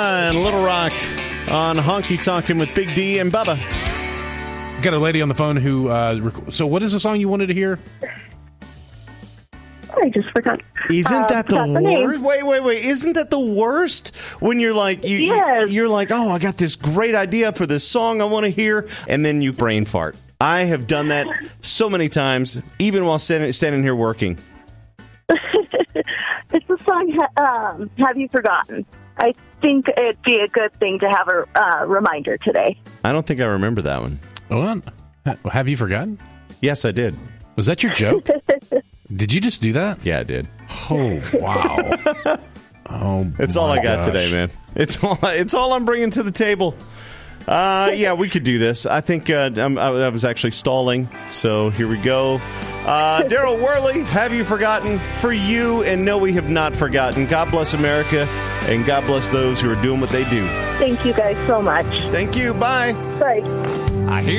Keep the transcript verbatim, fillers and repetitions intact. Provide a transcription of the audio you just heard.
Madonna and Little Rock on Honky Tonkin' with Big D and Bubba. Got a lady on the phone who, uh, rec- so what is the song you wanted to hear? I just forgot. Isn't uh, that the, forgot the worst? name. Wait, wait, wait. Isn't that the worst? When you're like, you, Yes. you're like, oh, I got this great idea for this song I want to hear, and then you brain fart. I have done that so many times, even while standing, standing here working. It's the song, um, Have You Forgotten? I think it'd be a good thing to have a uh, reminder today. I don't think I remember that one. What? Have you forgotten? Yes, I did. Was that your joke? Did you just do that? Yeah, I did. Oh, wow. Oh, It's all my I got gosh. today, man. It's all. It's all I'm bringing to the table. Uh, yeah, we could do this. I think uh, I'm, I, I was actually stalling, so here we go. Uh, Daryl Worley, Have You Forgotten? For you, and no, we have not forgotten. God bless America, and God bless those who are doing what they do. Thank you guys so much. Thank you. Bye. Bye. I hear